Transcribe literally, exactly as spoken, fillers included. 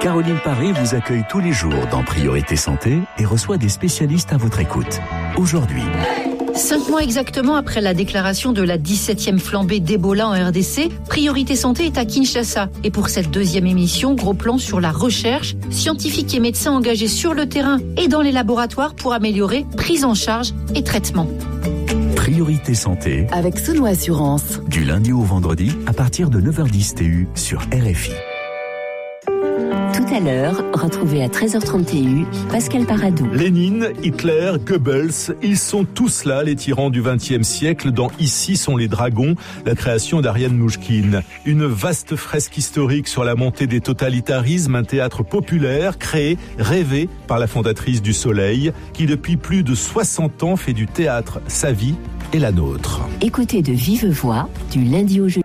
Caroline Paré vous accueille tous les jours dans Priorité Santé et reçoit des spécialistes à votre écoute. Aujourd'hui, Cinq mois exactement après la déclaration de la dix-septième flambée d'Ebola en R D C, Priorité Santé est à Kinshasa. Et pour cette deuxième émission, gros plan sur la recherche, scientifiques et médecins engagés sur le terrain et dans les laboratoires pour améliorer prise en charge et traitement. Priorité Santé, avec Sono Assurance. Du lundi au vendredi à partir de neuf heures dix T U sur R F I. Tout à l'heure, retrouvez à treize heures trente T U, Pascal Paradou. Lénine, Hitler, Goebbels, ils sont tous là, les tyrans du vingtième siècle, dans Ici sont les dragons, la création d'Ariane Mouchkine. Une vaste fresque historique sur la montée des totalitarismes, un théâtre populaire, créé, rêvé par la fondatrice du Soleil, qui depuis plus de soixante ans fait du théâtre sa vie et la nôtre. Écoutez de vive voix, du lundi au jeudi.